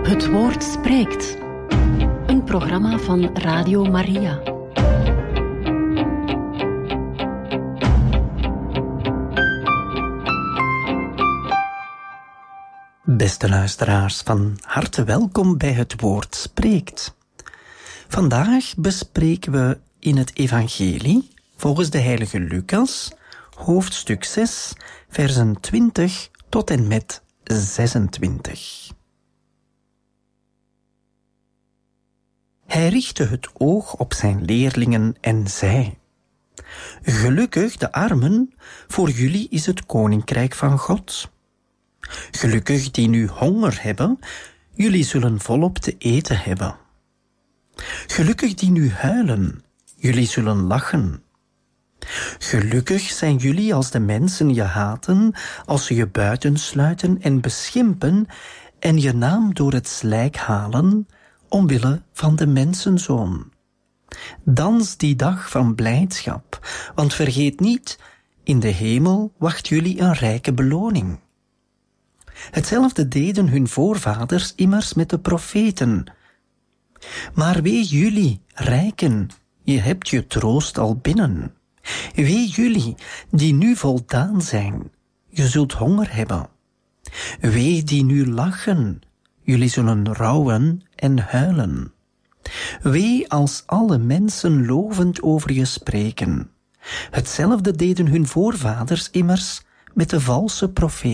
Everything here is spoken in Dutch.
Het woord spreekt. Een programma van Radio Maria. Beste luisteraars, van harte welkom bij Het Woord Spreekt. Vandaag bespreken we in het Evangelie, volgens de heilige Lucas, hoofdstuk 6, versen 20 tot en met 26. Hij richtte het oog op zijn leerlingen en zei: Gelukkig de armen, voor jullie is het koninkrijk van God. Gelukkig die nu honger hebben, jullie zullen volop te eten hebben. Gelukkig die nu huilen, jullie zullen lachen. Gelukkig zijn jullie als de mensen je haten, als ze je buitensluiten en beschimpen en je naam door het slijk halen, omwille van de mensenzoon. Dans die dag van blijdschap, want vergeet niet, in de hemel wacht jullie een rijke beloning. Hetzelfde deden hun voorvaders immers met de profeten. Maar wee jullie, rijken, je hebt je troost al binnen. Wee jullie, die nu voldaan zijn, je zult honger hebben. Wee die nu lachen, jullie zullen rouwen en huilen. Wee als alle mensen lovend over je spreken. Hetzelfde deden hun voorvaders immers met de valse profeten.